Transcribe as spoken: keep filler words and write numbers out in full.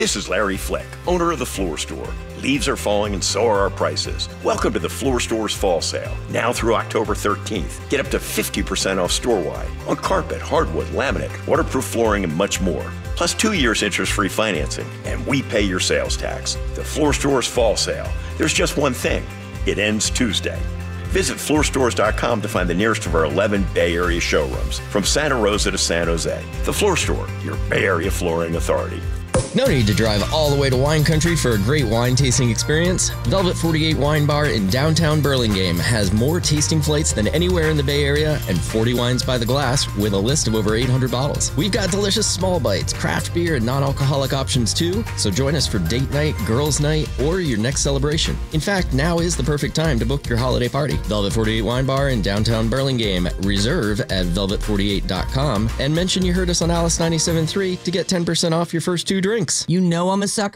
This is Larry Fleck, owner of The Floor Store. Leaves are falling and so are our prices. Welcome to The Floor Store's fall sale. Now through October thirteenth. Get up to fifty percent off store-wide on carpet, hardwood, laminate, waterproof flooring, and much more. Plus two years interest-free financing, and we pay your sales tax. The Floor Store's fall sale. There's just one thing. It ends Tuesday. Visit floor stores dot com to find the nearest of our eleven Bay Area showrooms, from Santa Rosa to San Jose. The Floor Store, your Bay Area flooring authority. No need to drive all the way to wine country for a great wine tasting experience. Velvet forty-eight Wine Bar in downtown Burlingame has more tasting flights than anywhere in the Bay Area and forty wines by the glass with a list of over eight hundred bottles. We've got delicious small bites, craft beer, and non-alcoholic options too, so join us for date night, girls' night, or your next celebration. In fact, now is the perfect time to book your holiday party. Velvet forty-eight Wine Bar in downtown Burlingame. Reserve at velvet forty-eight dot com and mention you heard us on Alice ninety-seven point three to get ten percent off your first two drinks. You know I'm a sucker